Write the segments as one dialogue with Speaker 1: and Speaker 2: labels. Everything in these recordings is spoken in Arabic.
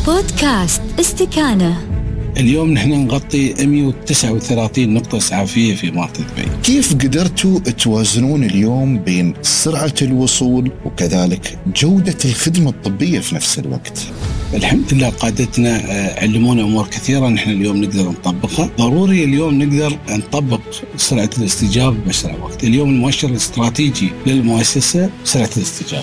Speaker 1: بودكاست استكانة.
Speaker 2: اليوم نحن نغطي 139 نقطة إسعافية في منطقة دبي.
Speaker 3: كيف قدرتوا توازنون اليوم بين سرعة الوصول وكذلك جودة الخدمة الطبية في نفس الوقت؟
Speaker 2: الحمد لله قادتنا علمونا أمور كثيرة نحن اليوم نقدر نطبقها. ضروري اليوم نقدر نطبق سرعة الاستجابة بأسرع وقت. اليوم المؤشر الاستراتيجي للمؤسسة سرعة الاستجابة.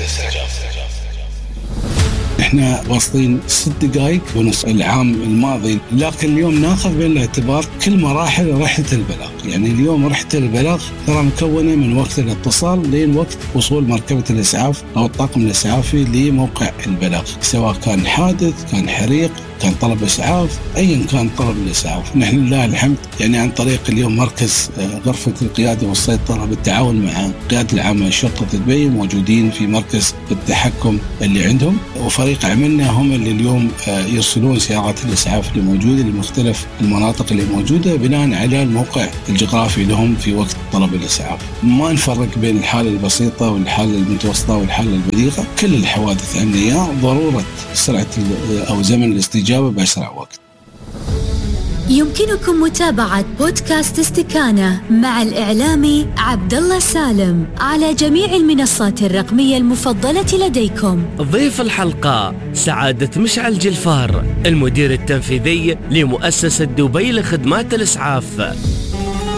Speaker 2: احنا واصلين 6 دقائق ونص العام الماضي، لكن اليوم ناخذ بعين الاعتبار كل مراحل رحلة البلاغ. يعني اليوم رحلة البلاغ ترى مكونة من وقت الاتصال لين وقت وصول مركبة الإسعاف أو الطاقم الإسعافي لموقع البلاغ، سواء كان حادث، كان حريق، كان طلب إسعاف، أيا كان طلب الإسعاف. نحن لله الحمد يعني عن طريق اليوم مركز غرفة القيادة والسيطرة بالتعاون مع القيادة العامة شرطة دبي موجودين في مركز التحكم اللي عندهم، وفريق عملنا هم اللي اليوم يرسلون سيارات الإسعاف اللي موجودة لمختلف المناطق اللي موجودة بناء على الموقع الجغرافي لهم في وقت طلب الإسعاف. ما نفرق بين الحالة البسيطة والحالة المتوسطة والحالة البليغة، كل الحوادث عندنا ضرورة سرعة أو زمن الاستجابة بأسرع وقت.
Speaker 1: يمكنكم متابعة بودكاست استكانة مع الإعلامي عبد الله سالم على جميع المنصات الرقمية المفضلة لديكم.
Speaker 4: ضيف الحلقة سعادة مشعل جلفار، المدير التنفيذي لمؤسسة دبي لخدمات الإسعاف.